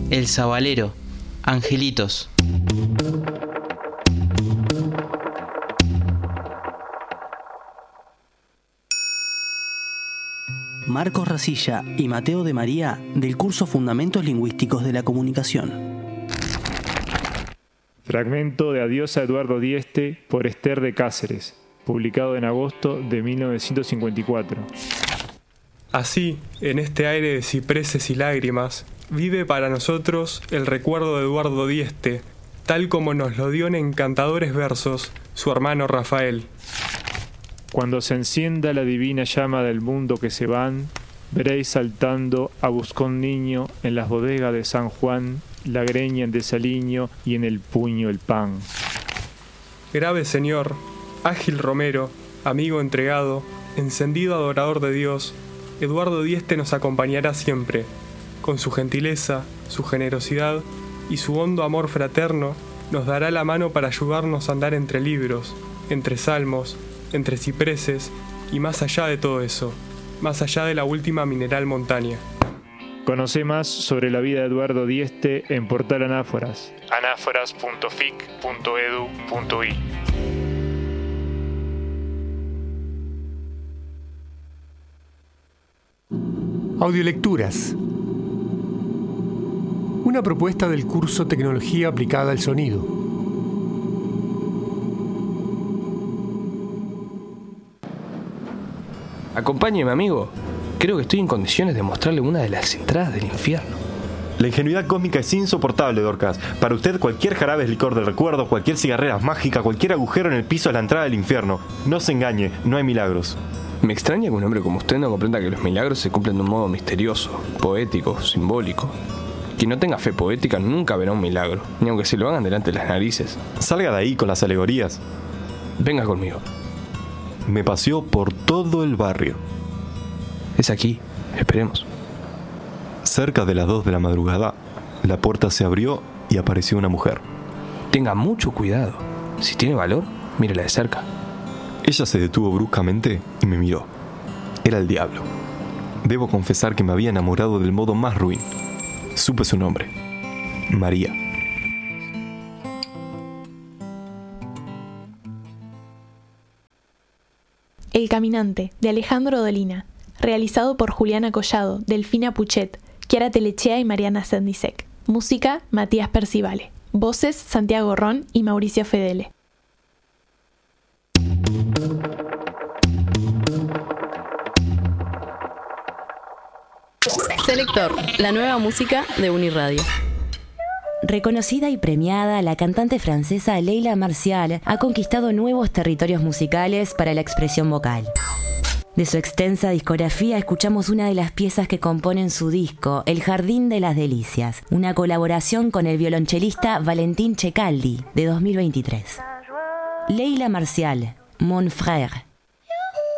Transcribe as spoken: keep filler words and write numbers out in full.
El Sabalero, Angelitos. Marcos Racilla y Mateo de María, del curso Fundamentos Lingüísticos de la Comunicación. Fragmento de Adiós a Eduardo Dieste por Esther de Cáceres, publicado en agosto de mil novecientos cincuenta y cuatro. Así, en este aire de cipreses y lágrimas, vive para nosotros el recuerdo de Eduardo Dieste, tal como nos lo dio en encantadores versos su hermano Rafael. Cuando se encienda la divina llama del mundo que se van, veréis saltando a Buscón niño en las bodegas de San Juan, la greña en desaliño y en el puño el pan. Grave Señor, ágil Romero, amigo entregado, encendido adorador de Dios, Eduardo Dieste nos acompañará siempre. Con su gentileza, su generosidad y su hondo amor fraterno, nos dará la mano para ayudarnos a andar entre libros, entre salmos, entre cipreses y más allá de todo eso, más allá de la última mineral montaña. Conoce más sobre la vida de Eduardo Dieste en Portal Anáforas, anáforas punto fic punto edu punto i. Audiolecturas. Una propuesta del curso Tecnología Aplicada al Sonido. Acompáñeme, amigo. Creo que estoy en condiciones de mostrarle una de las entradas del infierno. La ingenuidad cósmica es insoportable, Dorcas. Para usted cualquier jarabe es licor del recuerdo, cualquier cigarrera es mágica, cualquier agujero en el piso es la entrada del infierno. No se engañe, no hay milagros. Me extraña que un hombre como usted no comprenda que los milagros se cumplen de un modo misterioso, poético, simbólico. Quien no tenga fe poética nunca verá un milagro, ni aunque se lo hagan delante de las narices. Salga de ahí con las alegorías. Venga conmigo. Me paseó por todo el barrio. Es aquí, esperemos. Cerca de las dos de la madrugada, la puerta se abrió y apareció una mujer. Tenga mucho cuidado. Si tiene valor, mírela de cerca. Ella se detuvo bruscamente y me miró. Era el diablo. Debo confesar que me había enamorado del modo más ruin. Supe su nombre. María. El Caminante, de Alejandro Dolina, realizado por Juliana Collado, Delfina Puchet, Chiara Telechea y Mariana Sendisek. Música, Matías Percivale. Voces, Santiago Ron y Mauricio Fedele. Selector, la nueva música de Uniradio. Reconocida y premiada, la cantante francesa Leila Marcial ha conquistado nuevos territorios musicales para la expresión vocal. De su extensa discografía escuchamos una de las piezas que componen su disco, El Jardín de las Delicias, una colaboración con el violonchelista Valentín Cecaldi, de dos mil veintitrés. Leila Marcial, Mon Frère.